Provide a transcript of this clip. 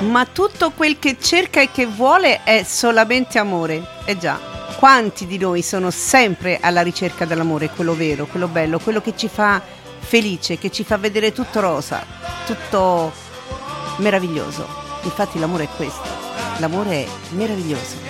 Ma tutto quel che cerca e che vuole è solamente amore. Eh già, quanti di noi sono sempre alla ricerca dell'amore, quello vero, quello bello, quello che ci fa felice, che ci fa vedere tutto rosa, tutto meraviglioso. Infatti l'amore è questo, l'amore è meraviglioso.